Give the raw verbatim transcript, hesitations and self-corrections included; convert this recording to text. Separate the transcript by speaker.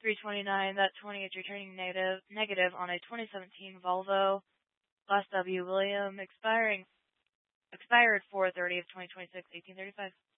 Speaker 1: three twenty-nine, that twenty is returning negative, negative on a twenty seventeen Volvo Class W William expiring, expired four thirty of twenty twenty-six, eighteen thirty-five.